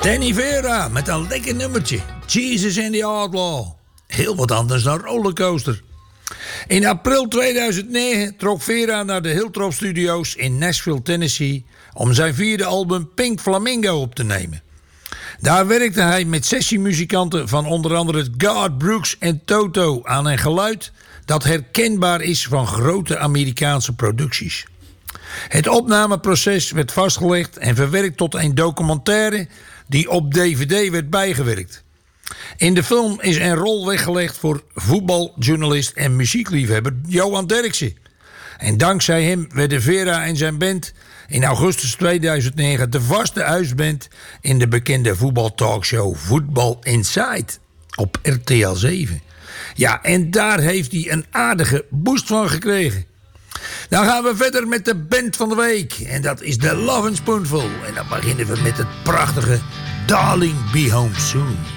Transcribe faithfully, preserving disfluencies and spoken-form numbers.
Danny Vera met een lekker nummertje. Jesus and the Outlaw. Heel wat anders dan Rollercoaster. In april tweeduizend negen trok Vera naar de Hilltop Studios in Nashville, Tennessee, om zijn vierde album Pink Flamingo op te nemen. Daar werkte hij met sessiemuzikanten van onder andere Garth Brooks en Toto aan een geluid dat herkenbaar is van grote Amerikaanse producties. Het opnameproces werd vastgelegd en verwerkt tot een documentaire die op D V D werd bijgewerkt. In de film is een rol weggelegd voor voetbaljournalist en muziekliefhebber Johan Derksen. En dankzij hem werden Vera en zijn band in augustus tweeduizend negen de vaste huisband in de bekende voetbaltalkshow Voetbal Inside op R T L zeven. Ja, en daar heeft hij een aardige boost van gekregen. Dan gaan we verder met de band van de week. En dat is de Lovin' Spoonful. En dan beginnen we met het prachtige Darling Be Home Soon.